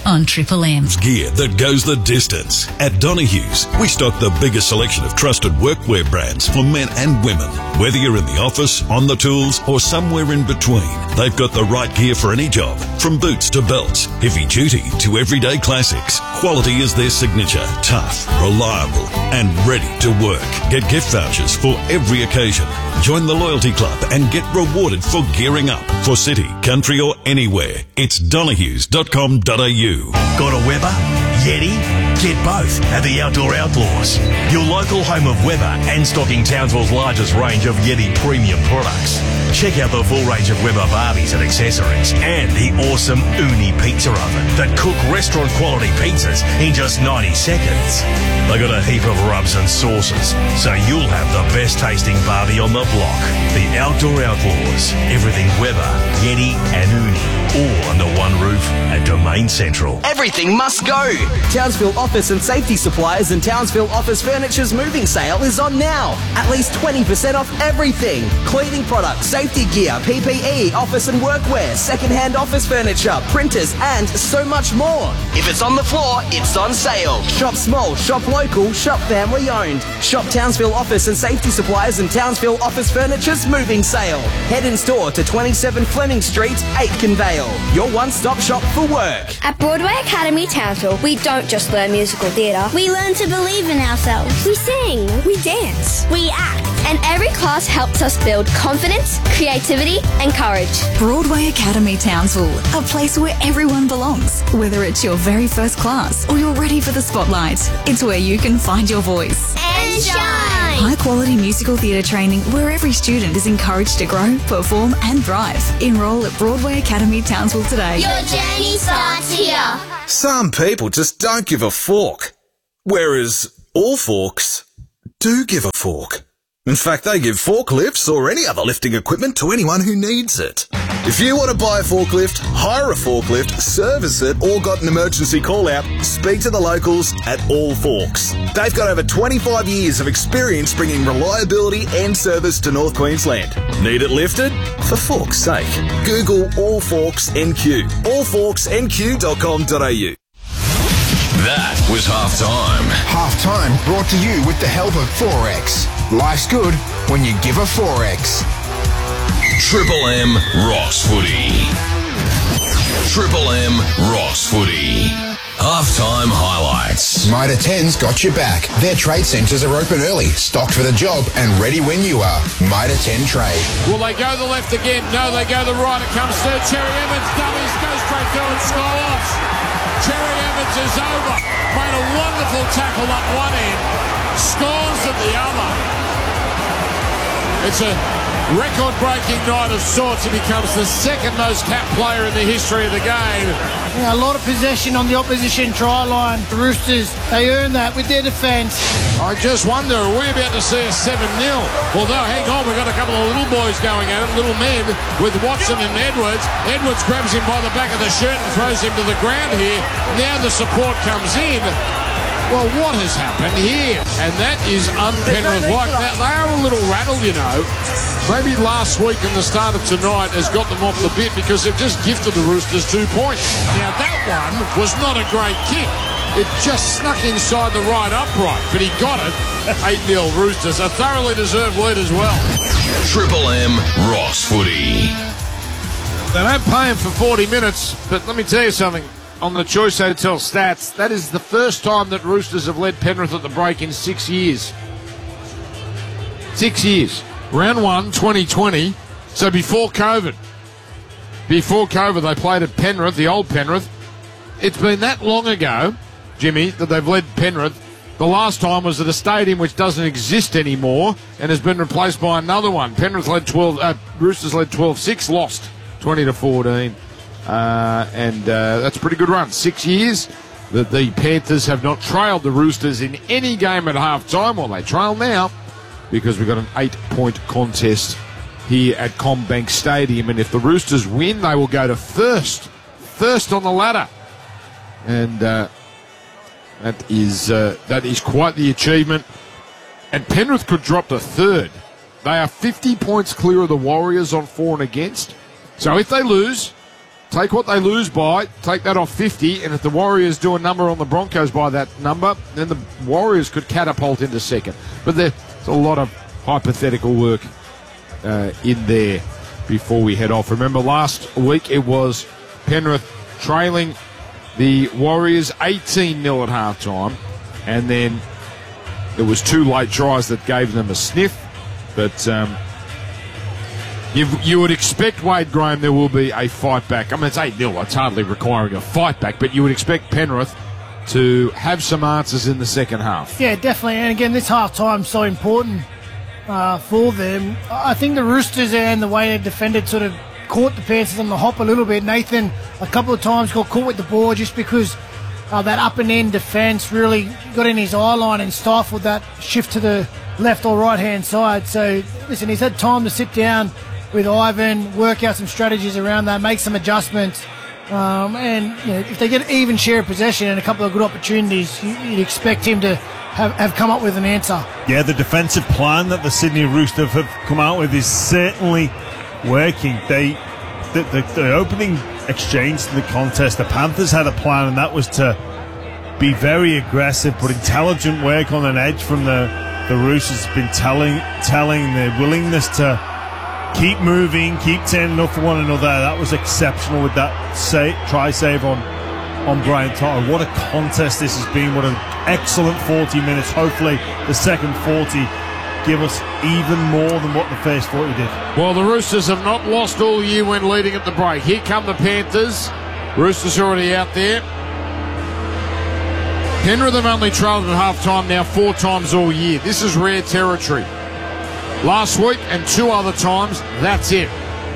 on Triple M. Gear that goes the distance. At Donohue's, we stock the biggest selection of trusted workwear brands for men and women. Whether you're in the office, on the tools, or somewhere in between, they've got the right gear for any job. From boots to belts, heavy duty to everyday classics. Quality is their signature. Tough, reliable, and ready to work. Get gift vouchers for every occasion. Join the loyalty club and get rewarded for gearing up. For city, country, or anywhere, it's donohues.com.au. Got a Weber? Yeti? Get both at the Outdoor Outlaws, your local home of Weber and stocking Townsville's largest range of Yeti premium products. Check out the full range of Weber Barbies and accessories and the awesome Uni pizza oven that cook restaurant quality pizzas in just 90 seconds. They got a heap of rubs and sauces, so you'll have the best tasting Barbie on the block. The Outdoor Outlaws, everything Weber, Yeti and Uni, all under one roof at Domain Central. Everything must go. Townsville Office and Safety Suppliers and Townsville Office Furniture's moving sale is on now. At least 20% off everything. Cleaning products, safety gear, PPE, office and workwear, second-hand office furniture, printers, and so much more. If it's on the floor, it's on sale. Shop small, shop local, shop family owned. Shop Townsville Office and Safety Suppliers and Townsville Office Furniture's moving sale. Head in store to 27 Fleming Street, Aitken Vale. Your one-stop shop for work. At Broadway Academy Townsville, we don't just learn musical theatre. We learn to believe in ourselves. We sing. We dance. We act. And every class helps us build confidence, creativity and courage. Broadway Academy Townsville, a place where everyone belongs. Whether it's your very first class or you're ready for the spotlight, it's where you can find your voice. And shine! High-quality musical theatre training where every student is encouraged to grow, perform and thrive. Enrol at Broadway Academy Townsville today. Your journey starts here. Some people just don't give a fork, whereas all forks do give a fork. In fact, they give forklifts or any other lifting equipment to anyone who needs it. If you want to buy a forklift, hire a forklift, service it, or got an emergency call-out, speak to the locals at All Forks. They've got over 25 years of experience bringing reliability and service to North Queensland. Need it lifted? For fork's sake, Google All Forks NQ. allforksnq.com.au. That was Halftime. Halftime brought to you with the help of Forex. Life's good when you give a Forex. Triple M Ross Footy. Triple M Ross Footy. Halftime highlights. Mitre 10's got your back. Their trade centres are open early, stocked for the job and ready when you are. Mitre 10 Trade. Will they go the left again? No, they go the right. It comes through. Cherry Evans dummies, goes straight through and scores. Cherry Evans is over. Made a wonderful tackle up one end. Scores at the other. It's a record-breaking night of sorts. He becomes the second most capped player in the history of the game. A lot of possession on the opposition try line. The Roosters, they earn that with their defence. I just wonder, are we about to see a 7-0? Although, hang on, we've got a couple of little boys going at it, little men, with Watson and Edwards. Edwards grabs him by the back of the shirt and throws him to the ground here. Now the support comes in. Well, what has happened here? And that is un-Penrith like that. They are a little rattled, you know. Maybe last week and the start of tonight has got them off the bit because they've just gifted the Roosters 2 points. Now, that one was not a great kick. It just snuck inside the right upright, but he got it. 8-0 Roosters. A thoroughly deserved lead as well. Triple M Ross Footy. They don't pay him for 40 minutes, but let me tell you something. On the Choice Hotel stats, that is the first time that Roosters have led Penrith at the break in 6 years. 6 years. Round 1, 2020, so before COVID. Before COVID, they played at Penrith, the old Penrith. It's been that long ago, Jimmy, that they've led Penrith. The last time was at a stadium which doesn't exist anymore and has been replaced by another one. Penrith led 12, Roosters led 12-6, lost 20-14. That's a pretty good run. 6 years that the Panthers have not trailed the Roosters in any game at half-time. Well, they trail now because we've got an 8-point contest here at CommBank Stadium. And if the Roosters win, they will go to first on the ladder. And that is quite the achievement. And Penrith could drop to third. They are 50 points clear of the Warriors on for and against. So if they lose, take what they lose by, take that off 50, and if the Warriors do a number on the Broncos by that number, then the Warriors could catapult into second. But there's a lot of hypothetical work in there before we head off. Remember, last week it was Penrith trailing the Warriors 18-0 at halftime, and then there was 2 late tries that gave them a sniff. But you would expect, Wade Graham, there will be a fight back. I mean, it's 8-0. It's hardly requiring a fight back, but you would expect Penrith to have some answers in the second half. Yeah, definitely. And again, this half-time is so important for them. I think the Roosters and the way they defended sort of caught the Panthers on the hop a little bit. Nathan a couple of times got caught with the ball just because that up and end defence really got in his eye line and stifled that shift to the left or right hand side. So listen, he's had time to sit down with Ivan, work out some strategies around that, make some adjustments, and if they get an even share of possession and a couple of good opportunities, you'd expect him to have come up with an answer. Yeah, the defensive plan that the Sydney Roosters have come out with is certainly working. The opening exchange to the contest, the Panthers had a plan, and that was to be very aggressive, but intelligent work on an edge from the Roosters has been telling their willingness to keep moving, keep turning up for one another. That was exceptional with that try save on Brian To'o. What a contest this has been. What an excellent 40 minutes. Hopefully the second 40 give us even more than what the first 40 did. Well, the Roosters have not lost all year when leading at the break. Here come the Panthers. Roosters already out there. Penrith have only trailed at half-time now 4 times all year. This is rare territory. Last week and 2 other times, that's it.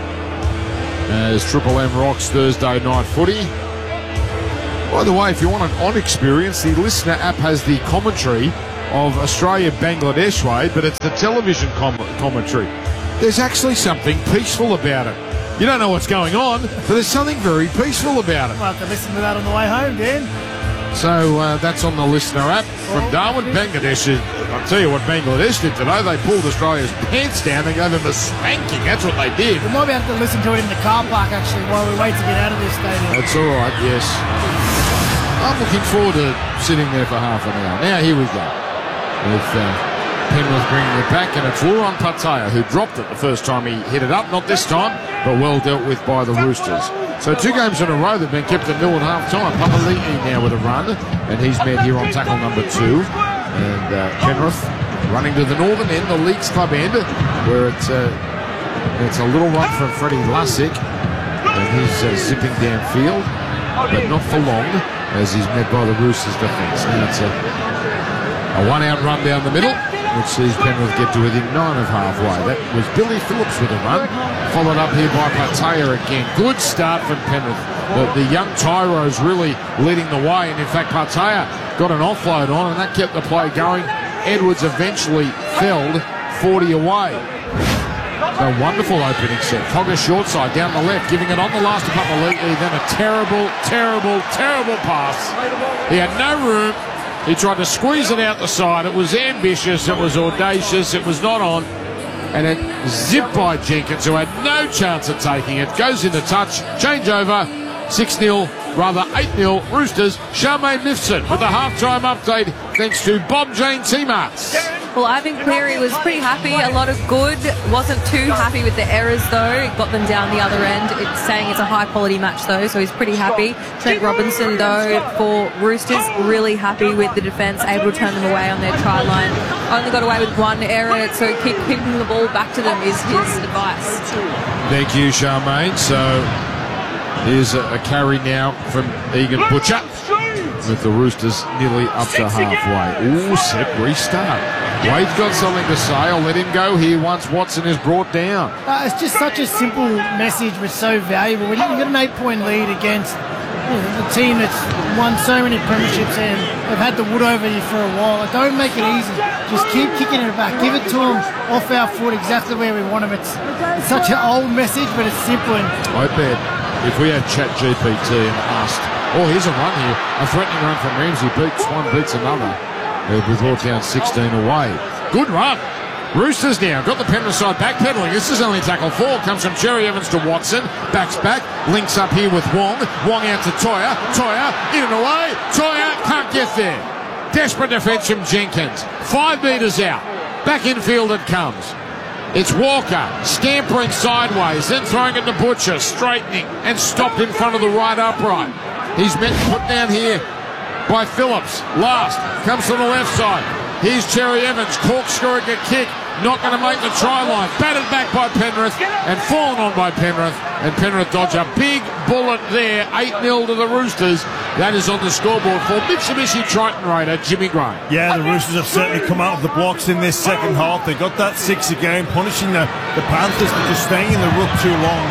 As Triple M rocks Thursday night footy. By the way, if you want an on experience, the Listener app has the commentary of Australia-Bangladesh way, but it's the television commentary. There's actually something peaceful about it. You don't know what's going on, but there's something very peaceful about it. I'll have to listen to that on the way home, Dan. So that's on the Listener app from Darwin. Bangladesh, I'll tell you what Bangladesh did today. They pulled Australia's pants down and gave them a spanking. That's what they did. We might be able to listen to it in the car park, actually, while we wait to get out of this stadium. That's all right, yes. I'm looking forward to sitting there for half an hour. Now, here we go. With Penrith bringing it back, and it's Luran Pattaya who dropped it the first time he hit it up. Not this time, but well dealt with by the Roosters. So 2 games in a row they've been kept at 0 at half-time. Papali'i now with a run, and he's met here on tackle number 2. And Penrith running to the northern end, the Leagues Club end, where it's a little run from Freddie Lussick, and he's zipping downfield, but not for long, as he's met by the Roosters defence. Now it's a one-out run down the middle, which sees Penrith get to within 9 of halfway. That was Billy Phillips with a run, followed up here by Pattaya again. Good start from Penrith. The young Tyro's really leading the way, and in fact Pattaya got an offload on, and that kept the play going. Edwards eventually felled 40 away. A wonderful opening set. Cogger short side down the left, giving it on the last to Papali'i, then a terrible pass. He had no room. He tried to squeeze it out the side. It was ambitious, it was audacious, it was not on. And it zipped by Jenkins, who had no chance of taking it. Goes into touch, change over, 6-0, rather 8-0, Roosters. Charmaine Mifsud with the halftime update, thanks to Bob Jane T-Marts. Well, Ivan Cleary was pretty happy, a lot of good. Wasn't too happy with the errors, though. Got them down the other end. It's saying it's a high-quality match, though, so he's pretty happy. Trent Robinson, though, for Roosters, really happy with the defence, able to turn them away on their try line. Only got away with 1 error, so keep keeping the ball back to them is his advice. Thank you, Charmaine. So here's a carry now from Egan Butcher, with the Roosters nearly up to halfway. Ooh, set restart. Wade's got something to say. I'll let him go here once Watson is brought down. It's just such a simple message, but so valuable. When you've got an 8-point lead against the team that's won so many premierships and they've had the wood over you for a while, don't make it easy. Just keep kicking it back. Give it to them off our foot exactly where we want them. It's such an old message, but it's simple. And I bet if we had ChatGPT and asked, oh, here's a run here, a threatening run from Ramsey, beats one, beats another. We're brought down 16 away. Good run. Roosters now got the Penrith side backpedaling. This is only tackle 4. Comes from Cherry Evans to Watson. Backs back. Links up here with Wong. Wong out to Toya. Toya in and away. Toya can't get there. Desperate defence from Jenkins. 5 metres out. Back infield it comes. It's Walker scampering sideways, then throwing it to Butcher, straightening and stopped in front of the right upright. He's meant put down here by Phillips. Last comes to the left side. Here's Cherry Evans corkscrewing a kick, not going to make the try line. Batted back by Penrith and fallen on by Penrith. And Penrith dodge a big bullet there. 8-0 to the Roosters. That is on the scoreboard for Mitsubishi Triton Raider Jimmy Gray. Yeah, the Roosters have certainly come out of the blocks in this second half. They got that 6 again, punishing the Panthers for just staying in the ruck too long.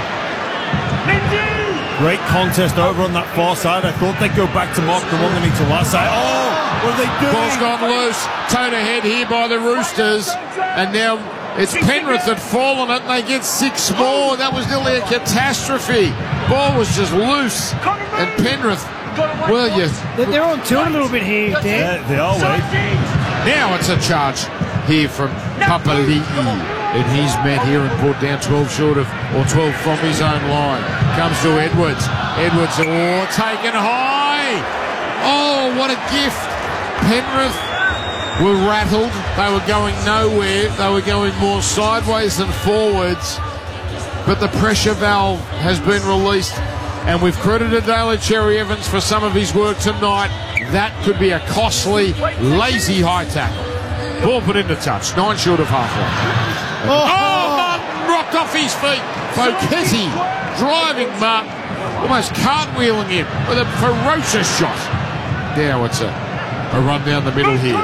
Great contest over on that far side. I thought they'd go back to mark the one into last side. Oh, what are they doing? Ball's gone loose. Towed ahead here by the Roosters. And now it's Penrith that fall on it and they get 6 more. That was nearly a catastrophe. Ball was just loose. And Penrith, well, yes. They're on two a little bit here, Dan. Yeah, they are, Wade. Now it's a charge here from Papali'i. And he's met here and brought down 12 short of, or 12 from his own line. Comes to Edwards. Edwards, taken high. Oh, what a gift. Penrith were rattled. They were going nowhere. They were going more sideways than forwards. But the pressure valve has been released. And we've credited Daly Cherry Evans for some of his work tonight. That could be a costly, lazy high tackle. Ball put into touch. 9 short of halfway. Martin rocked off his feet. Foketti driving Martin, almost cartwheeling him with a ferocious shot. Now it's a run down the middle here.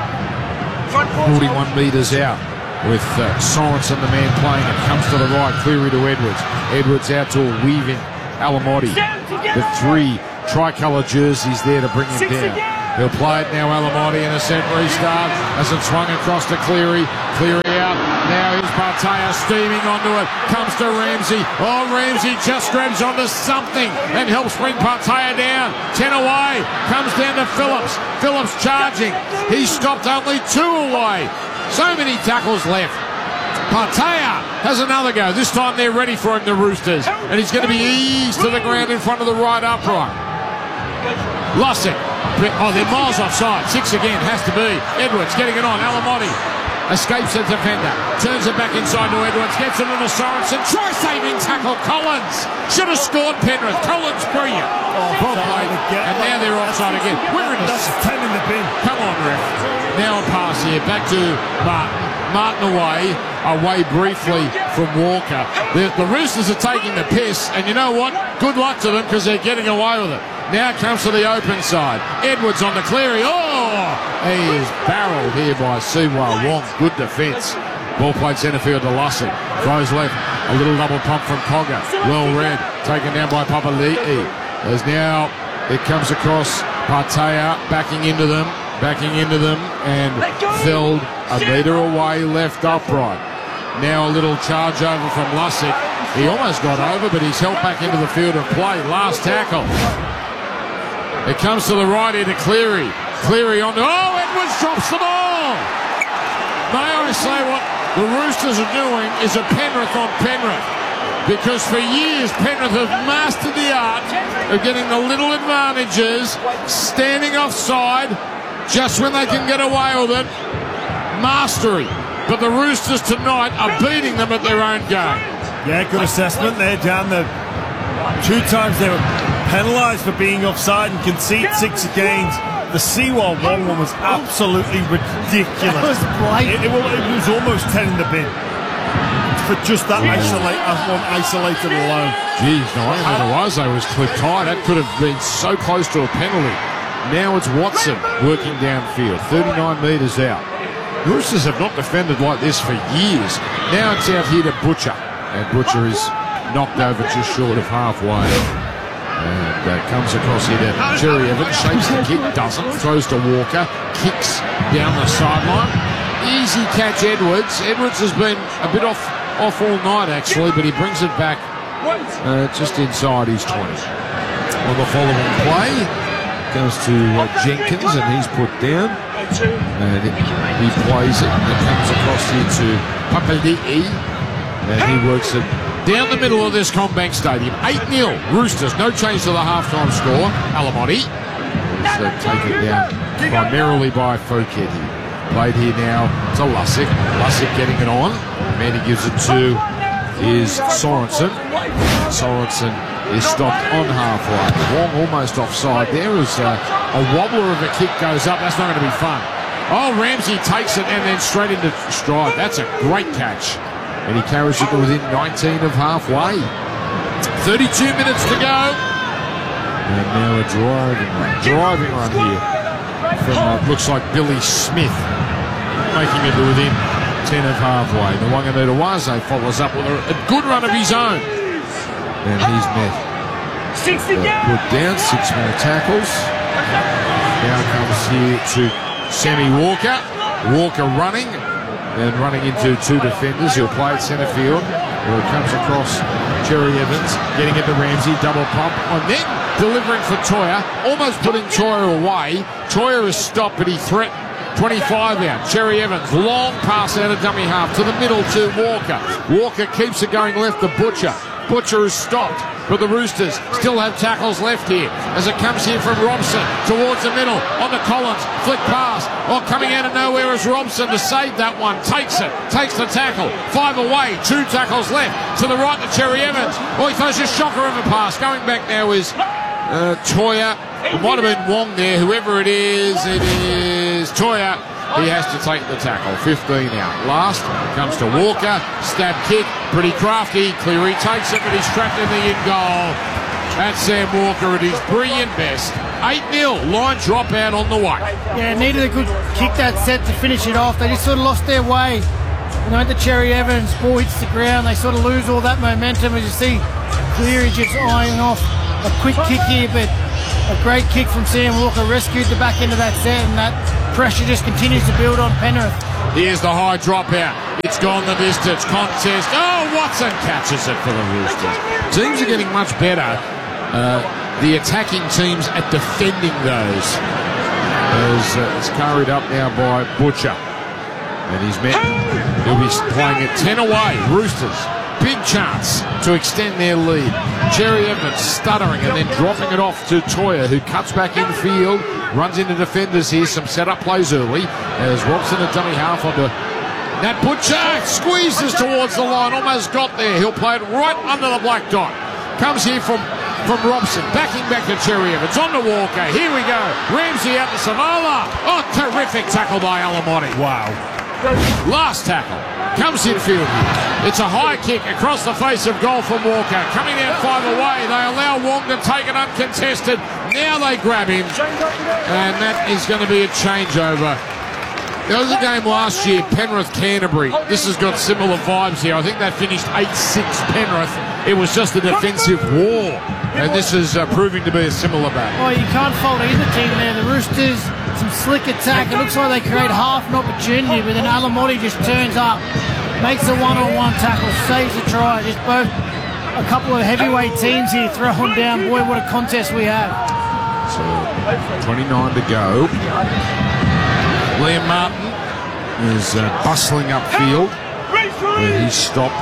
41 metres out with Sorensen, the man playing it. Comes to the right, Cleary to Edwards. Edwards out to a weaving Alamotti. The 3 tricolour jerseys there to bring him down. He'll play it now, Alamotti, in a set restart as it's swung across to Cleary. Cleary out. Now here's Partea steaming onto it. Comes to Ramsey. Oh, Ramsey just grabs onto something and helps bring Partea down. 10 away. Comes down to Phillips. Phillips charging. He's stopped only 2 away. So many tackles left. Partea has another go. This time they're ready for him, the Roosters. And he's going to be eased to the ground in front of the right upright. Lussick. Oh, they're miles offside. 6 again, has to be. Edwards getting it on. Alamotti escapes the defender. Turns it back inside to Edwards. Gets it into Sorensen. Try-saving tackle. Collins. Should have scored Penrith. Collins brilliant. Well played. And now they're offside again. We're in That's 10 in the bin. Come on, ref. Now a pass here. Back to Martin. Martin away briefly from Walker. The Roosters are taking the piss, and you know what? Good luck to them because they're getting away with it. Now it comes to the open side. Edwards on to Cleary. Oh! He is barreled here by Siwa Wong. Good defence. Ball played centre field to Lussick. Throws left. A little double pump from Cogger. Well read. Taken down by Papali'i. As now it comes across Partea backing into them, and Feld a metre away, left upright. Now a little charge over from Lussick. He almost got over, but he's held back into the field of play. Last tackle. It comes to the right here to Cleary. Cleary on to... Oh, Edwards drops the ball! May I say what the Roosters are doing is a Penrith on Penrith. Because for years, Penrith have mastered the art of getting the little advantages, standing offside, just when they can get away with it. Mastery. But the Roosters tonight are beating them at their own game. Yeah, good assessment there, Dan. 2 times they were penalised for being offside and concede 6 again. The Siwa Wong one was absolutely ridiculous. It was almost 10 in the bin for just that one isolated alone. Jeez, no, otherwise they was clipped high. That could have been so close to a penalty. Now it's Watson working downfield, 39 metres out. The Roosters have not defended like this for years. Now it's out here to Butcher, and Butcher is knocked over just short of halfway. And comes across here to Cherry Evans, shapes the kick, doesn't, throws to Walker, kicks down the sideline. Easy catch, Edwards. Edwards has been a bit off all night, actually, but he brings it back just inside his 20. On the following play, goes to Jenkins, and he's put down. And he plays it, and it comes across here to Papali'i, and he works it down the middle of this Combank Stadium. 8-0 Roosters, no change to the halftime score. Alamotti is taken down primarily by Foketi. Played here now to Lussick. Lussick getting it on. Man he gives it to is Sorensen. Sorensen is stopped on halfway. Wong almost offside. There is a wobbler of a kick goes up. That's not going to be fun. Oh, Ramsey takes it and then straight into stride. That's a great catch. And he carries it to within 19 of halfway. 32 minutes to go. And now a driving run here from looks like Billy Smith, making it to within 10 of halfway. The Wanganita Waze follows up with a good run of his own. And he's met. Put down 6 more tackles. Now comes here to Sammy Walker. Walker running. And running into 2 defenders. He'll play at centre field. Where it comes across Cherry Evans. Getting it to Ramsey. Double pump. And then delivering for Toya. Almost putting Toya away. Toya is stopped, but he threatened. 25 out. Cherry Evans. Long pass out of dummy half to the middle to Walker. Walker keeps it going left to Butcher. Butcher is stopped, but the Roosters still have tackles left here as it comes here from Robson towards the middle on the Collins. Flick pass. Oh, coming out of nowhere is Robson to save that one. Takes it. Takes the tackle. 5 away. 2 tackles left. To the right to Cherry Evans. Oh, he throws a shocker of a pass. Going back now is Toya. It might have been Wong there. Whoever it is Toya. He has to take the tackle. 15 out. Last comes to Walker. Stab kick. Pretty crafty. Cleary takes it, but he's trapped in the in goal. That's Sam Walker at his brilliant best. 8-0. Line drop out on the way. Yeah, needed a good kick that set to finish it off. They just sort of lost their way. And they went to Cherry Evans. Ball hits the ground. They sort of lose all that momentum. As you see, Cleary just eyeing off a quick kick here, but a great kick from Sam Walker. Rescued the back end of that set, and that pressure just continues to build on Penrith. Here's the high dropout. It's gone the distance. Contest. Oh, Watson catches it for the Roosters. Teams are getting much better. The attacking teams at defending those. As it's carried up now by Butcher. And he's met. He'll be playing at 10 away. Roosters. Big chance to extend their lead. Cherry Evans stuttering and then dropping it off to Toya, who cuts back in field, runs into defenders here. Some set-up plays early as Robson at dummy half onto Nat Butcher. Squeezes towards the line, almost got there. He'll play it right under the black dot. Comes here from Robson, backing back to Cherry Evans. On to Walker. Here we go. Ramsey out to Savola. Oh, terrific tackle by Alamotti. Wow. Last tackle. Comes infield here. It's a high kick across the face of goal from Walker. Coming out 5 away. They allow Wong to take it uncontested. Now they grab him. And that is going to be a changeover. There was a game last year, Penrith-Canterbury. This has got similar vibes here. I think that finished 8-6 Penrith. It was just a defensive war. And this is proving to be a similar battle. Oh, you can't fault either team there. The Roosters, some slick attack. It looks like they create half an opportunity, but then Alamotti just turns up, makes a one-on-one tackle, saves a try. Just both a couple of heavyweight teams here throwing down. Boy, what a contest we have. So, 29 to go. Liam Martin is bustling upfield. He's stopped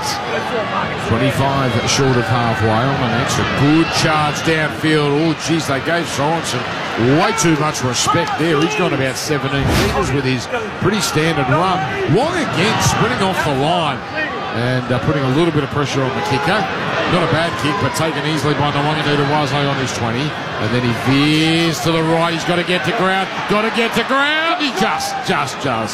25 short of halfway on an extra good charge downfield. Oh, geez, they gave Sorensen way too much respect there. He's gone about 17 metres with his pretty standard run. Wong again sprinting off the line and putting a little bit of pressure on the kicker. Not a bad kick, but taken easily by the Wanganita Waze on his 20. And then he veers to the right. He's got to get to ground. Got to get to ground. He just does.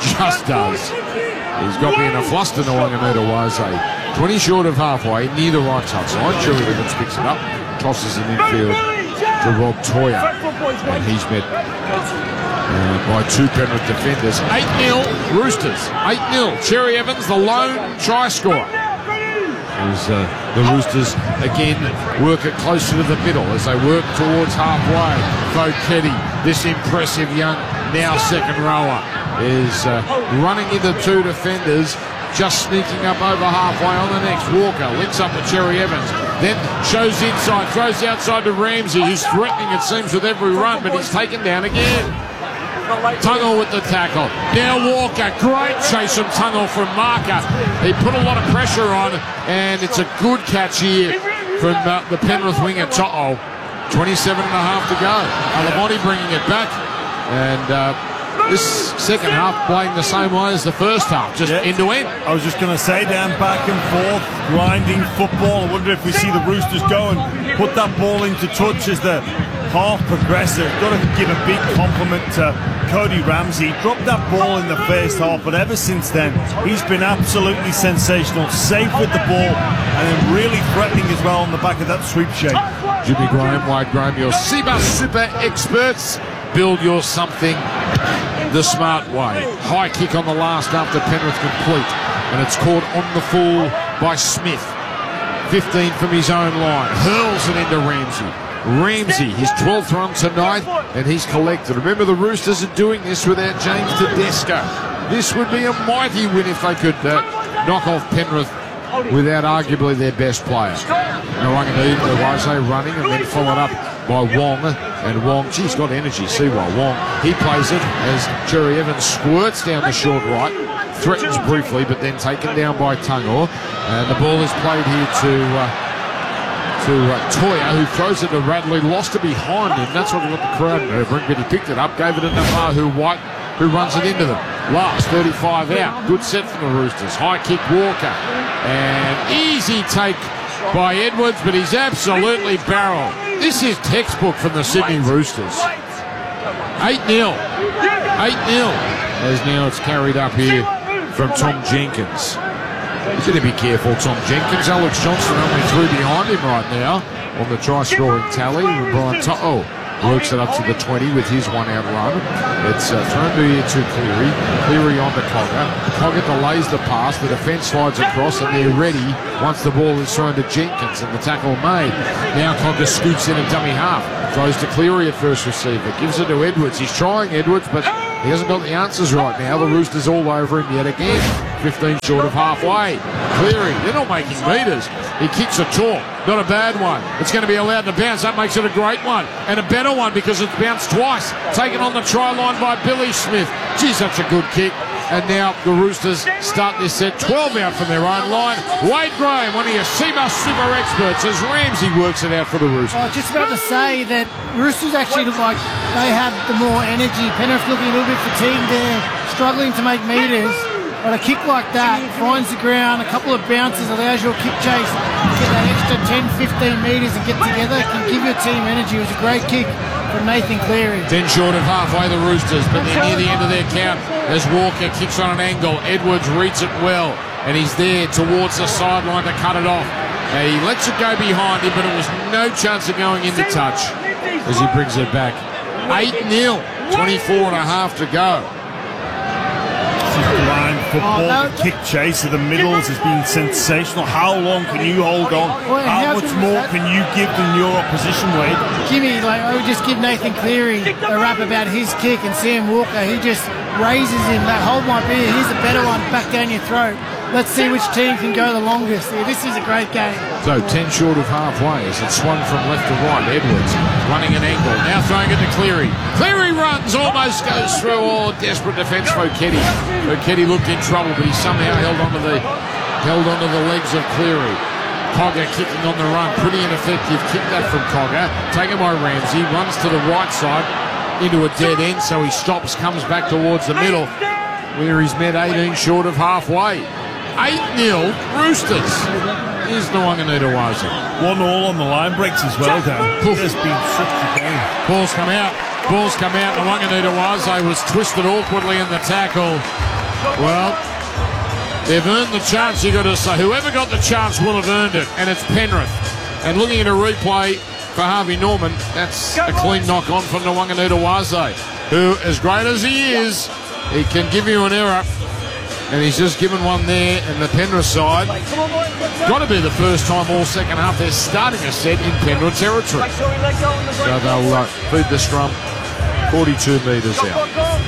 He's got me in a fluster, the Wanganita Waze. 20 short of halfway, near the right touchline. Cherry Evans picks it up, tosses it infield to Rob Toya. And he's met by 2 Penrith defenders. 8-0 Roosters. 8-0. Cherry Evans, the lone try scorer. As the Roosters again work it closer to the middle as they work towards halfway. Foketi, this impressive young now second rower, is running into 2 defenders, just sneaking up over halfway on the next. Walker links up with Cherry Evans, then shows inside, throws outside to Ramsey, who's threatening it seems with every run, but he's taken down again. Tungle with the tackle. Now Walker. Great chase from Tungle from Marker. He put a lot of pressure on, and it's a good catch here from the Penrith winger, To'o. 27 and a half to go. Alamonte bringing it back. And this second half playing the same way as the first half, just end to end. I was just going to say, Dan, back and forth, grinding football. I wonder if we see the Roosters go and put that ball into touch as the half progresses. Got to give a big compliment to Cody Ramsey. Dropped that ball in the first half, but ever since then, he's been absolutely sensational. Safe with the ball and then really threatening as well on the back of that sweep shape. Jimmy Graham, Wade Graham, your Seabus Super experts. Build your something the smart way. High kick on the last after Penrith complete, and it's caught on the full by Smith. 15 from his own line. Hurls it into Ramsey. Ramsey, his 12th run tonight, and he's collected. Remember, the Roosters are doing this without James Tedesco. This would be a mighty win if they could knock off Penrith without arguably their best player. Nawaqanitawase running and then followed up by Wong. And Wong, geez, got energy. See why Wong. He plays it as Jerry Evans squirts down the short right. Threatens briefly, but then taken down by Tungle. And the ball is played here to Toya, who throws it to Radley. Lost it behind him. That's what got the crowd moving. But he picked it up, gave it to Navar, who runs it into them. Last 35 out. Good set from the Roosters. High kick Walker. And easy take by Edwards, but he's absolutely barreled. This is textbook from the Sydney Roosters. 8-0. 8-0. As now it's carried up here from Tom Jenkins. He's going to be careful, Tom Jenkins. Alex Johnson only through behind him right now on the try-scoring tally. And Brian To'o works it up to the 20 with his one-out run. It's thrown to Cleary. Cleary on to Cogger. Cogger delays the pass. The defence slides across, and they're ready once the ball is thrown to Jenkins, and the tackle made. Now Cogger scoots in a dummy half. Throws to Cleary at first receiver. Gives it to Edwards. He's trying Edwards, but he hasn't got the answers right now. The Roosters all over him yet again. 15 short of halfway. Cleary, they're not making metres. He kicks a talk. Not a bad one. It's going to be allowed to bounce. That makes it a great one. And a better one because it's bounced twice. Taken on the try line by Billy Smith. Geez, that's a good kick. And now the Roosters start this set 12 out from their own line. Wade Graham, one of your Seabus Super experts, as Ramsey works it out for the Roosters. I was just about to say that Roosters actually look like they have the more energy. Penrith looking a little bit fatigued there, struggling to make metres. But a kick like that finds the ground, a couple of bounces, allows your kick chase to get that extra 10-15 metres and get together. It can give your team energy. It was a great kick from Nathan Cleary. 10 short of halfway, the Roosters, but they're near the end of their count as Walker kicks on an angle. Edwards reads it well, and he's there towards the sideline to cut it off. He lets it go behind him, but it was no chance of going into touch as he brings it back. 8-0, 24 and a half to go. Blind football, the kick chase of the middles has been sensational. How long can you hold on? How much more can you give than your opposition, Wade? Jimmy, I would just give Nathan Cleary a rap about his kick, and Sam Walker, he just raises him. That hold might be, here's a better one back down your throat. Let's see which team can go the longest. Yeah, this is a great game. So 10 short of halfway as it swung from left to right. Edwards running an angle. Now throwing it to Cleary. Cleary runs, almost goes through. Oh, desperate defence for Foketti. Foketti looked in trouble, but he somehow held onto the legs of Cleary. Cogger kicking on the run. Pretty ineffective kick that from Cogger. Taken by Ramsey. Runs to the right side into a dead end, so he stops, comes back towards the middle, where he's met 18 short of halfway. 8-0 Roosters. Here's Nawaqanitawase. 1-1 on the line breaks as well, Dan. It's been such a game. Balls come out. Nawaqanitawase was twisted awkwardly in the tackle. Well, they've earned the chance, you got to say. Whoever got the chance will have earned it, and it's Penrith. And looking at a replay for Harvey Norman, that's a clean knock on from Nawaqanitawase, who, as great as he is, he can give you an error. And he's just given one there, and the Penrith side, got to be the first time all second half they're starting a set in Penrith territory. So they'll feed the scrum 42 metres out.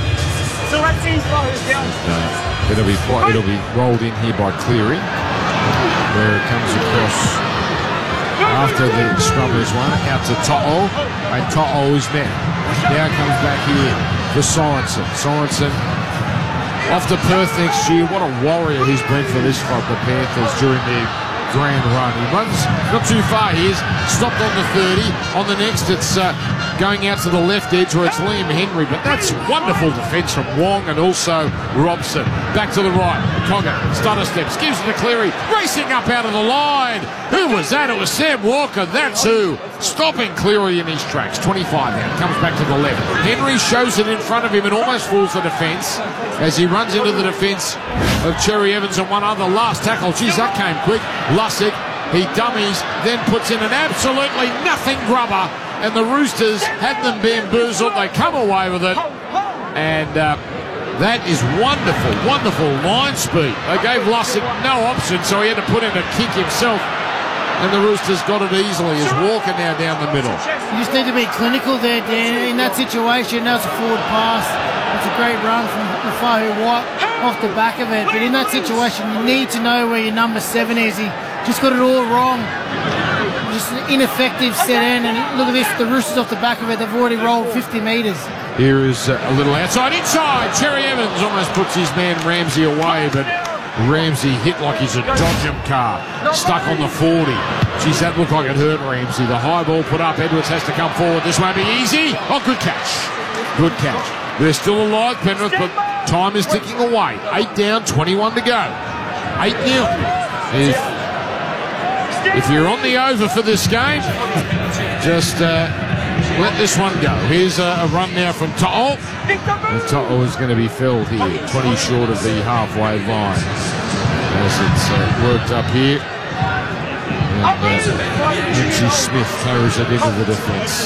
It'll be rolled in here by Cleary, where it comes across after the scrum is won, out to To'o, and To'o is met. Now comes back here. for Sorensen. Sorensen off to Perth next year. What a warrior he's been for this club, the Panthers, during their grand run. He runs not too far. He is stopped on the 30. On the next, it's going out to the left edge where it's Liam Henry. But that's wonderful defence from Wong and also Robson. Back to the right. Cogger, stutter steps, gives it to Cleary. Racing up out of the line. Who was that? It was Sam Walker. That's who. Stopping Cleary in his tracks. 25 now. Comes back to the left. Henry shows it in front of him and almost fools the defence as he runs into the defence of Cherry Evans and one other. Last tackle. Geez, that came quick. Lussick, he dummies, then puts in an absolutely nothing grubber, and the Roosters had them bamboozled. They come away with it, and that is wonderful, wonderful line speed. They gave Lussick no option, so he had to put in a kick himself, and the Roosters got it easily as Walker now down the middle. You just need to be clinical there, Dan. In that situation, that was a forward pass. It's a great run from Fahu White off the back of it. But in that situation, you need to know where your number 7 is. He just got it all wrong. Just an ineffective set end. And look at this, the Roosters off the back of it, they've already rolled 50 metres. Here is a little outside, inside. Cherry Evans almost puts his man Ramsey away, but Ramsey hit like he's a Dodgem car. Stuck on the 40. Geez, that looked like it hurt Ramsey. The high ball put up. Edwards has to come forward. This won't be easy. Oh, good catch. Good catch. They're still alive, Penrith, but time is ticking away. 8 down, 21 to go. 8-0. If you're on the over for this game, just let this one go. Here's a run now from To'o. To'o is going to be felled here, 20 short of the halfway line. As it's worked up here. And Lindsay Smith throws it into the defence.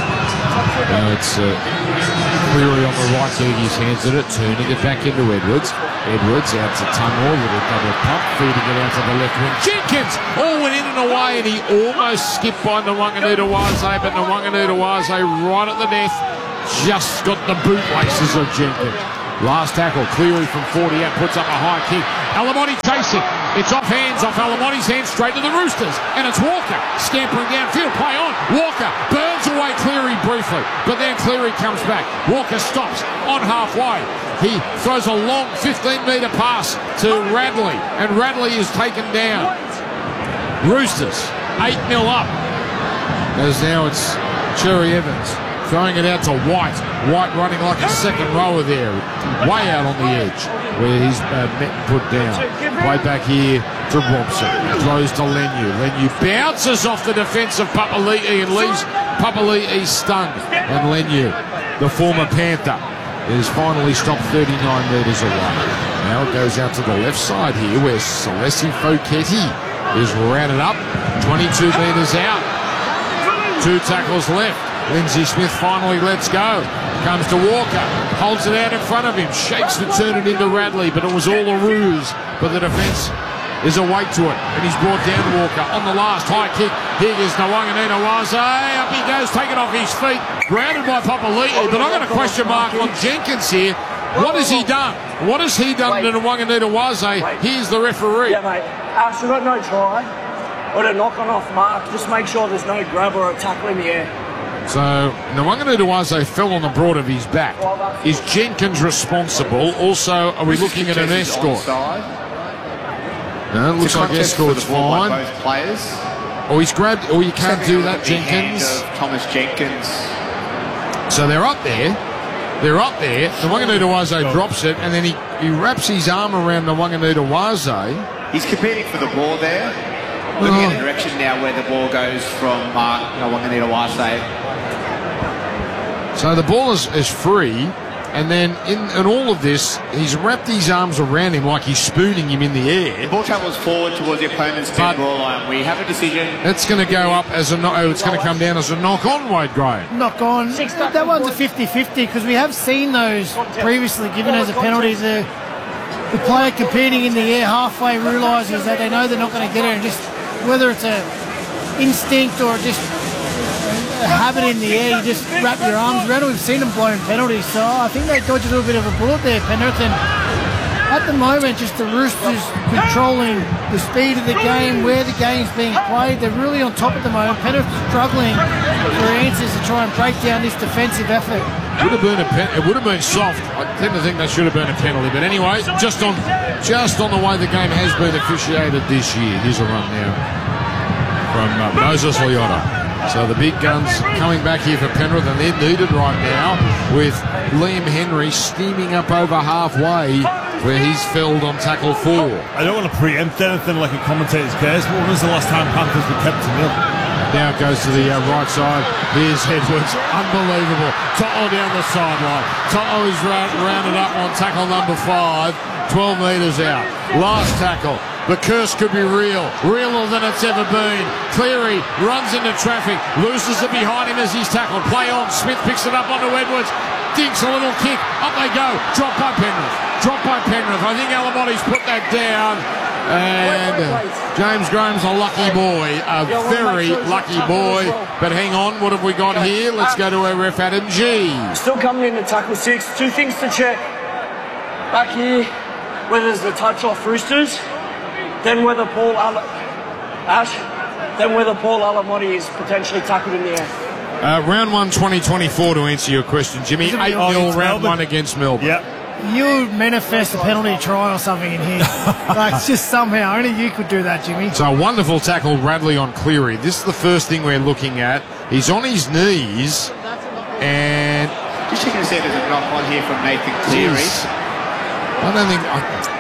Now it's Cleary on the right, getting his hands at it, turning it back into Edwards. Edwards out to Tunmore, little double pump, feeding it out to the left wing. Jenkins all went in and away, and he almost skipped by Nwanganutawase, but Nwanganutawase right at the death, just got the bootlaces of Jenkins. Last tackle, Cleary from 40 out, puts up a high kick. Alamotti chasing. It's off Alamotti's hands, straight to the Roosters. And it's Walker scampering downfield. Play on. Walker burns away Cleary briefly. But then Cleary comes back. Walker stops on halfway. He throws a long 15-metre pass to Radley. And Radley is taken down. Roosters 8-0 up. As now it's Cherry Evans throwing it out to White. White running like a second rower there, way out on the edge where he's met and put down. Play back here to Robson. Throws to Leniu. Leniu bounces off the defence of Papali'i and leaves Papali'i stunned. And Leniu, the former Panther, is finally stopped 39 metres away. Now it goes out to the left side here where Celesi Foketi is rounded up. 22 metres out. 2 tackles left. Lindsay Smith finally lets go. Comes to Walker. Holds it out in front of him. Shakes to turn it into Radley, but it was all a ruse. But the defence is awake to it. And he's brought down Walker on the last high kick. Here is Nwanganutawase. Up he goes, taken off his feet. Grounded by Papali'i. But I've got a question mark on Jenkins here. What has he done? What has he done to Nwanganutawase? Here's the referee. Yeah, mate. We've got no try. Or a knock-on off mark. Just make sure there's no grab or a tackle in the air. So, Nwanganutawase fell on the broad of his back. Is Jenkins responsible? Also, are we looking at an escort? No, it looks like escort's fine. Both players. Oh, he's grabbed. Oh, you can't do that, Jenkins. Thomas Jenkins. So they're up there. They're up there. Nwanganutawase drops it, and then he wraps his arm around Nwanganutawase. He's competing for the ball there. Looking at the direction now where the ball goes from Nwanganutawase. So the ball is free, and then in all of this, he's wrapped his arms around him like he's spooning him in the air. The ball travels forward towards the opponent's 10-ball line. We have a decision. It's going to go up as it's going to come down as a knock-on, Wade Graham. Knock-on. That one's a 50-50 because we have seen those previously given as a penalty. The player competing in the air halfway realises that they know they're not going to get it, and just whether it's a instinct or just a habit in the air, you just wrap your arms around it. We've seen them blowing penalties, so I think they dodged a little bit of a bullet there, Penrith. And at the moment, just the Roosters controlling the speed of the game, where the game's being played. They're really on top at the moment. Penrith struggling for answers to try and break down this defensive effort. Would have been it would have been soft. I tend to think that should have been a penalty. But anyway, just on the way the game has been officiated this year. Here's a run now from Moses Leota. So the big guns coming back here for Penrith, and they're needed right now with Liam Henry steaming up over halfway where he's felled on tackle 4. I don't want to preempt anything like a commentator's guess, but when was the last time Panthers were kept to nil? Now it goes to the right side. Here's Edwards. Unbelievable. Toto down the sideline. Toto is rounded up on tackle number 5. 12 metres out. Last tackle. The curse could be real. Realer than it's ever been. Cleary runs into traffic. Loses it behind him as he's tackled. Play on. Smith picks it up onto Edwards. Dinks a little kick. Up they go. Drop by Penrith. Drop by Penrith. I think Alamotti's put that down. And James Graham's a lucky boy. A very lucky boy. But hang on. What have we got here? Let's go to our ref, Adam G. Still coming in to tackle 6. 2 things to check. Back here, whether there's a touch off Roosters. Then whether Paul Alamotti is potentially tackled in the air. Round 1, 2024 to answer your question, Jimmy. 8-0 round 1 against Melbourne. Yep. You manifest a penalty try or something in here. Like, just somehow. Only you could do that, Jimmy. So, a wonderful tackle, Radley on Cleary. This is the first thing we're looking at. He's on his knees, and... Just checking to see if there's a knock on here from Nathan Cleary. I don't think...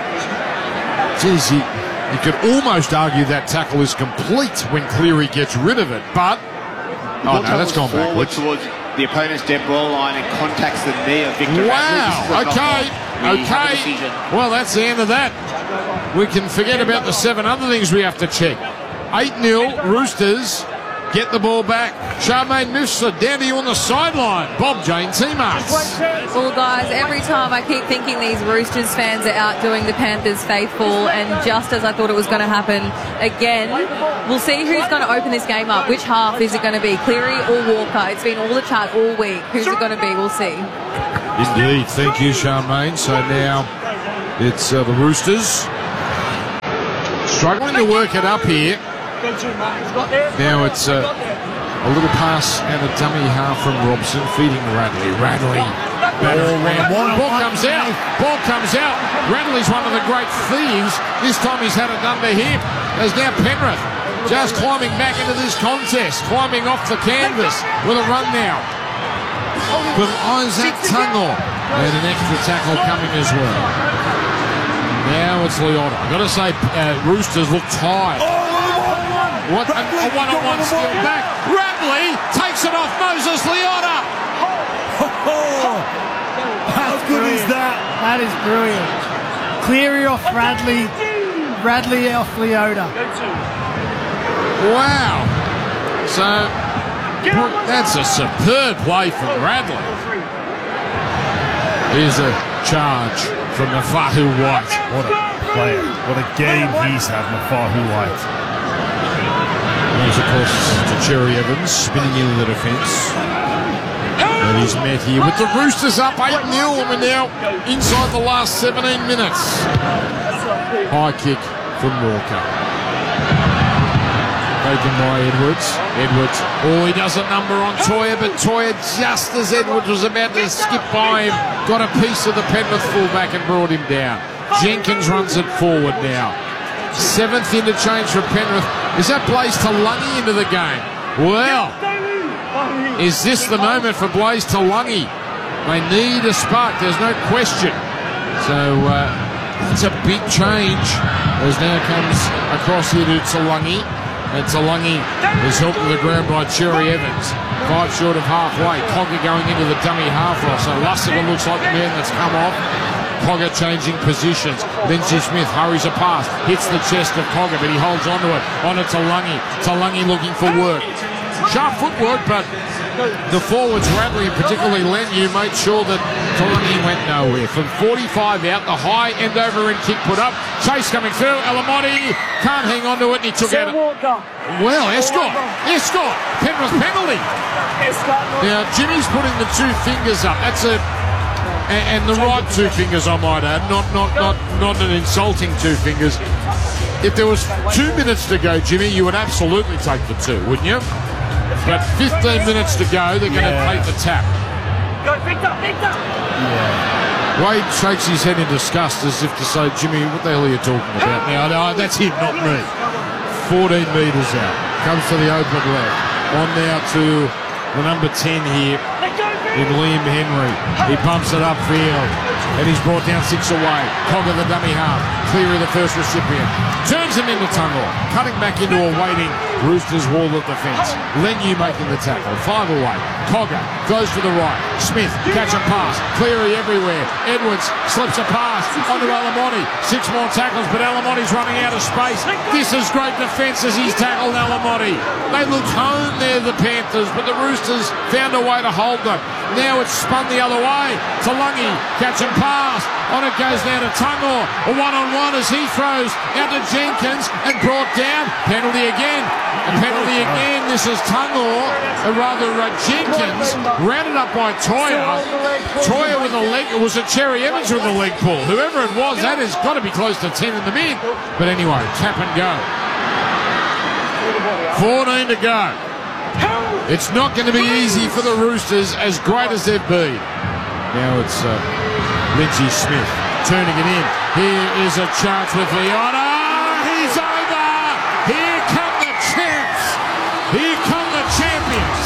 You could almost argue that tackle is complete when Cleary gets rid of it, but... Oh, no, that's gone backwards. Towards the opponent's dead ball line and contacts the knee of Victor Wow, okay. Well, that's the end of that. We can forget about the 7 other things we have to check. 8-0, Roosters get the ball back. Charmaine Mifsud down to you on the sideline. Bob Jane T-Marks. Well, guys, every time I keep thinking these Roosters fans are outdoing the Panthers faithful, and just as I thought it was going to happen again, we'll see who's going to open this game up. Which half is it going to be, Cleary or Walker? It's been all the chat all week. Who's it going to be? We'll see. Indeed. Thank you, Charmaine. So now it's the Roosters struggling to work it up here. Now it's a little pass and a dummy half from Robson, feeding Radley. Radley battering around. Ball comes out. Ball comes out. Radley's one of the great thieves. This time he's had it done to him. There's now Penrith just climbing back into this contest, climbing off the canvas with a run now from Isaac Tungo. And an extra tackle coming as well. Now it's Leota. I've got to say, Roosters look tired. What a one-on-one steal back. Radley takes it off Moses Leota. How good is that? That is brilliant. Cleary off Radley. Radley off Leota. Wow. So, that's a superb play from Radley. Here's a charge from Mafahu White. What a player. What a game he's had, Mafahu White. Of course, to Cherry Evans spinning into the defence. And he's met here with the Roosters up 8-0, and we're now inside the last 17 minutes. High kick from Walker. Taken by Edwards. Edwards, he does a number on Toya, but Toya, just as Edwards was about to skip by him, got a piece of the Penrith fullback and brought him down. Jenkins runs it forward now. 7th interchange for Penrith. Is that Blaze Talungi into the game? Well, is this the moment for Blaze Talungi? They need a spark, there's no question. So that's a big change as now comes across here to Talungi. And Talungi is helped to the ground by Cherry Evans. 5 short of halfway. Cogger going into the dummy half row. So Lussiger looks like the man that's come off. Cogger changing positions. Lindsay Smith hurries a pass, hits the chest of Cogger, but he holds onto it. On to Talungi. Talungi looking for work. Sharp footwork, but the forwards, Radley and particularly Lenu, made sure that Talungi went nowhere. From 45 out, the high end over and kick put up. Chase coming through. Alamotti can't hang on to it, and he took out. Well, Escott. Penrith penalty. Now, Jimmy's putting the 2 fingers up. That's a... And the right 2 fingers, I might add, not an insulting 2 fingers. If there was 2 minutes to go, Jimmy, you would absolutely take the 2, wouldn't you? But 15 minutes to go, they're going to take the tap. Wade shakes his head in disgust as if to say, Jimmy, what the hell are you talking about now? No, that's him, not me. 14 metres out. Comes to the open left. On now to the number 10 here in Liam Henry. He bumps it upfield. And he's brought down 6 away. Cogger the dummy half. Cleary the first recipient. Turns him into Tungle. Cutting back into a waiting Roosters wall of defence. Leniu making the tackle. 5 away. Cogger goes to the right. Smith, catch a pass. Cleary everywhere. Edwards slips a pass onto Alamotti. 6 more tackles, but Alamoti's running out of space. This is great defence as he's tackled Alamotti. They looked home there, the Panthers, but the Roosters found a way to hold them. Now it's spun the other way. Talangi, catch and pass. On it goes now to Tungle. A one-on-one as he throws out to Jenkins and brought down. Penalty again. A penalty again. This is Tungle, Jenkins, rounded up by Toya. Toya with a leg. It was a Cherry Evans with a leg pull. Whoever it was, that has got to be close to 10 in the mid. But anyway, tap and go. 14 to go. It's not going to be easy for the Roosters, as great as they've been. Now it's Lindsay Smith turning it in. Here is a chance with Leona. He's over. Here come the champs. Here come the champions.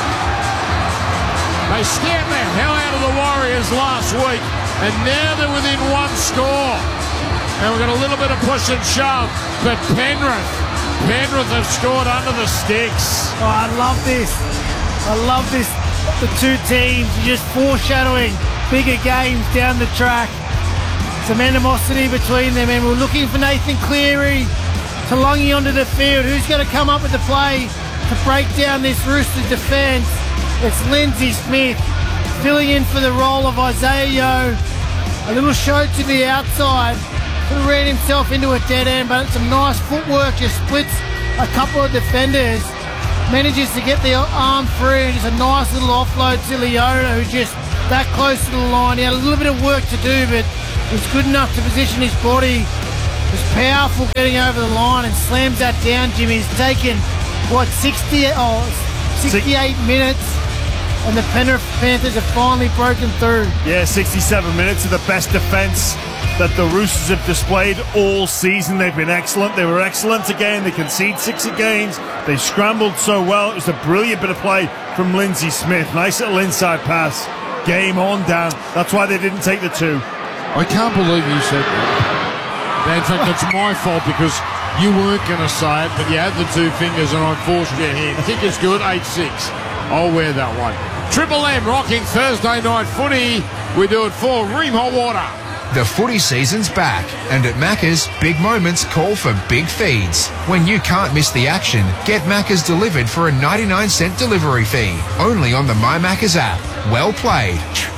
They stamped the hell out of the Warriors last week, and now they're within 1 score. And we've got a little bit of push and shove, but Penrith have scored under the sticks. Oh, I love this. The two teams just foreshadowing bigger games down the track. Some animosity between them, and we're looking for Nathan Cleary, Talangi onto the field. Who's going to come up with the play to break down this Roosters defence? It's Lindsay Smith filling in for the role of Isaiah Yeo. A little show to the outside. Could have ran himself into a dead end, but it's some nice footwork. Just splits a couple of defenders. Manages to get the arm free, and it's a nice little offload to Leona, who's just that close to the line. He had a little bit of work to do, but was good enough to position his body. Was powerful getting over the line and slams that down, Jimmy. He's taken, 68 minutes, and the Penrith Panthers have finally broken through. Yeah, 67 minutes of the best defence that the Roosters have displayed all season. They've been excellent. They were excellent again. They conceded 6 again. They scrambled so well. It was a brilliant bit of play from Lindsay Smith. Nice little inside pass. Game on down. That's why they didn't take the 2. I can't believe you said that. In fact, it's my fault because you weren't going to say it, but you had the 2 fingers and I forced your hand. I think it's good. 8-6. I'll wear that one. Triple M rocking Thursday night footy. We do it for Ream Hot Water. The footy season's back, and at Macca's, big moments call for big feeds. When you can't miss the action, get Macca's delivered for a 99-cent delivery fee. Only on the My Macca's app. Well played.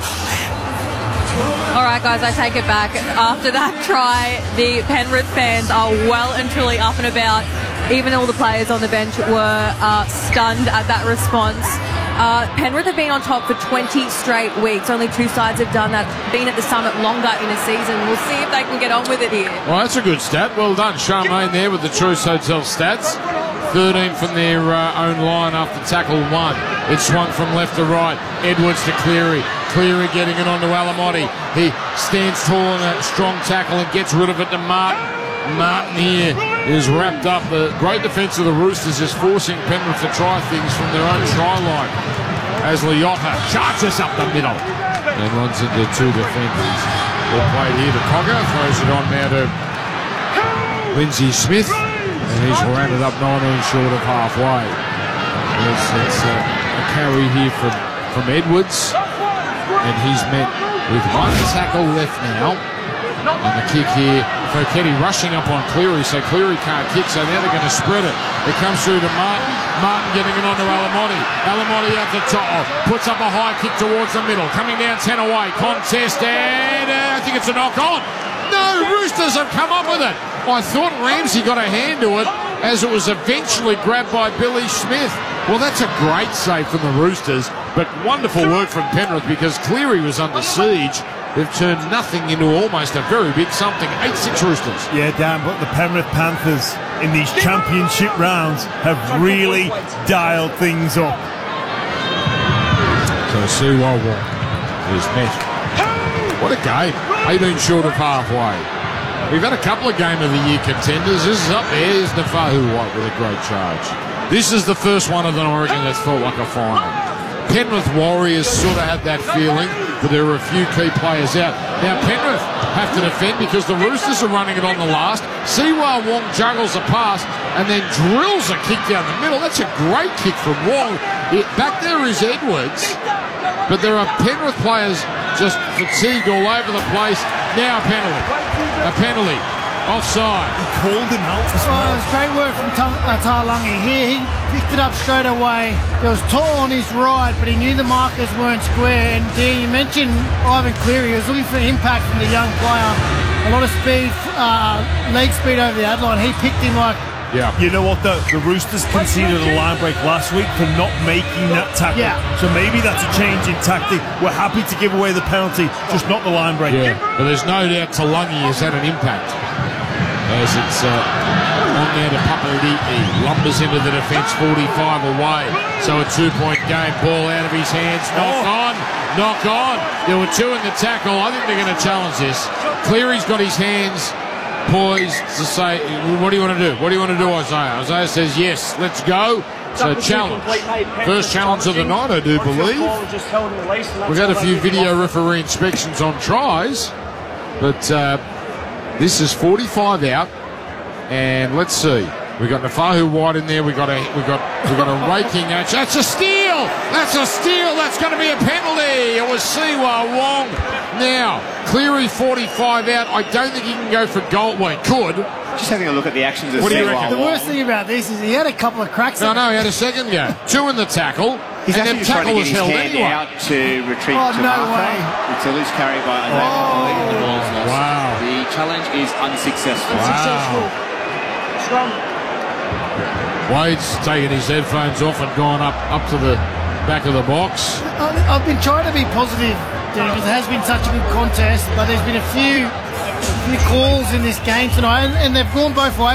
All right, guys, I take it back. After that try, the Penrith fans are well and truly up and about. Even all the players on the bench were stunned at that response. Penrith have been on top for 20 straight weeks. Only 2 sides have done that, been at the summit longer in a season. We'll see if they can get on with it here. Well, that's a good stat. Well done, Charmaine there with the Truce Hotel stats. 13 from their own line after tackle 1. It swung from left to right. Edwards to Cleary. Cleary getting it onto Alamotti. He stands tall in a strong tackle and gets rid of it to Martin. Martin here is wrapped up. The great defence of the Roosters is forcing Penrith to try things from their own try line. As Liotta charges up the middle and runs into 2 defenders. Well played here to Cogger. Throws it on now to Lindsay Smith. And he's rounded up 19 short of halfway. It's a carry here from Edwards. And he's met with 1 tackle left now. And the kick here, Foketi rushing up on Cleary, so Cleary can't kick, so now they're going to spread it. It comes through to Martin. Martin getting it onto Alamotti. Alamotti at the top, puts up a high kick towards the middle. Coming down 10 away, contest, and I think it's a knock on. No, Roosters have come up with it. I thought Ramsey got a hand to it as it was eventually grabbed by Billy Smith. Well, that's a great save from the Roosters, but wonderful work from Penrith because Cleary was under siege. They've turned nothing into almost a very big something. 8-6 Roosters. Yeah, Dan, but the Penrith Panthers in these championship rounds have really dialed things up. So Siwawa is met. What a game. 18 short of halfway. We've had a couple of Game of the Year contenders. This is up there. Here's Nafahu White with a great charge. This is the first one of them, I reckon, that's felt like a final. Penrith Warriors sort of had that feeling, but there were a few key players out. Now Penrith have to defend because the Roosters are running it on the last. Siwa Wong juggles a pass and then drills a kick down the middle. That's a great kick from Wong. Back there is Edwards, but there are Penrith players just fatigued all over the place. Now a penalty. Offside. He called him out. Well, it was great work from Talangi. He picked it up straight away. There was tall on his right, but he knew the markers weren't square. And you mentioned Ivan Cleary. He was looking for impact from the young player. A lot of speed, leg speed over the ad line. He picked him like... Yeah. You know what? The Roosters conceded a line break last week for not making that tackle. Yeah. So maybe that's a change in tactic. We're happy to give away the penalty, just not the line break. Yeah, but there's no doubt Talangi has had an impact. As it's on there to Papali'i. Lumbers into the defence, 45 away. So a 2-point game. Ball out of his hands. Knock on. There were two in the tackle. I think they're going to challenge this. Cleary's got his hands poised to say, what do you want to do? What do you want to do, Isaiah? Isaiah says, yes, let's go. So challenge. First challenge of the night, I do believe. We've had a few video referee inspections on tries, but this is 45 out, and let's see. We've got Nafahu White in there. We've got a raking action. That's a steal. That's going to be a penalty. It was Siwa Wong. Now Cleary 45 out. I don't think he can go for goal. Well, he could. Just having a look at the actions of What do you reckon? The worst thing about this is he had a couple of cracks. No, he had a second go. Two in the tackle. He's and actually then trying to tackle get was his held hand anyway. out to retreat to no Marco. way. It's a loose carry by the ball's lost. Wow. The challenge is unsuccessful. Wade's taken his headphones off and gone up to the back of the box. I've been trying to be positive, because it has been such a good contest, but there's been a few calls in this game tonight, and they've gone both ways.